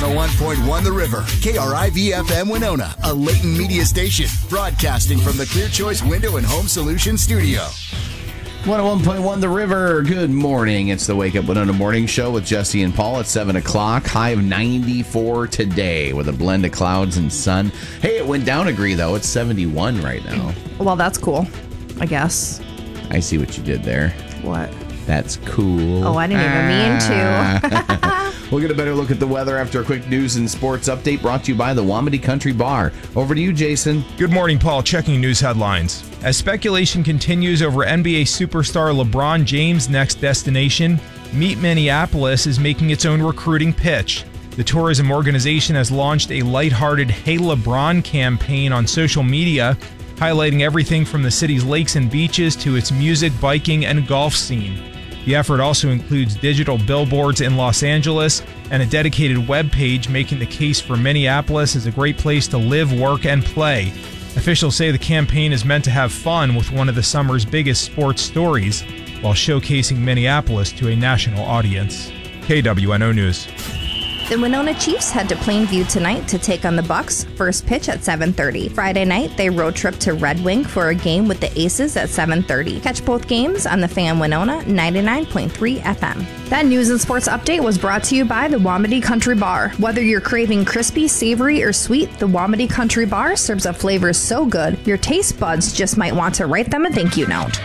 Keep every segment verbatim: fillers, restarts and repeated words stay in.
oh one point one The River, K R I V F M Winona, a Leighton media station, broadcasting from the Clear Choice Window and Home Solutions studio. one oh one point one The River, good morning. It's the Wake Up Winona Morning Show with Jesse and Paul at seven o'clock. High of ninety-four today with a blend of clouds and sun. Hey, it went down a degree, though. It's seventy-one right now. Well, that's cool, I guess. I see what you did there. What? That's cool. Oh, I didn't even mean to. We'll get a better look at the weather after a quick news and sports update brought to you by the Wamedy Country Bar. Over to you, Jason. Good morning, Paul. Checking news headlines. As speculation continues over N B A superstar LeBron James' next destination, Meet Minneapolis is making its own recruiting pitch. The tourism organization has launched a lighthearted Hey LeBron campaign on social media, highlighting everything from the city's lakes and beaches to its music, biking, and golf scene. The effort also includes digital billboards in Los Angeles and a dedicated web page making the case for Minneapolis as a great place to live, work, and play. Officials say the campaign is meant to have fun with one of the summer's biggest sports stories, while showcasing Minneapolis to a national audience. K W N O News. The Winona Chiefs head to Plainview tonight to take on the Bucks. First pitch at seven thirty. Friday night, they road trip to Red Wing for a game with the Aces at seven thirty. Catch both games on the Fan Winona ninety-nine point three F M. That news and sports update was brought to you by the Wamedy Country Bar. Whether you're craving crispy, savory, or sweet, the Wamedy Country Bar serves up flavors so good, your taste buds just might want to write them a thank you note.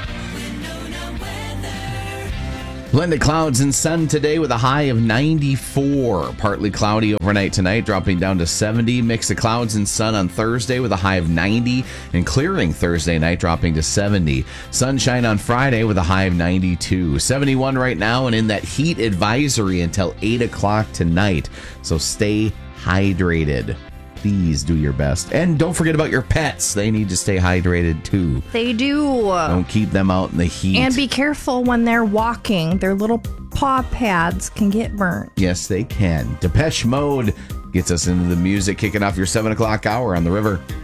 Blended clouds and sun today with a high of ninety-four. Partly cloudy overnight tonight, dropping down to seventy. Mix of clouds and sun on Thursday with a high of ninety. And clearing Thursday night, dropping to seventy. Sunshine on Friday with a high of ninety-two. seventy-one right now, and in that heat advisory until eight o'clock tonight. So stay hydrated. Please do your best. And don't forget about your pets. They need to stay hydrated too. They do. Don't keep them out in the heat. And be careful when they're walking. Their little paw pads can get burnt. Yes, they can. Depeche Mode gets us into the music, kicking off your seven o'clock hour on The River.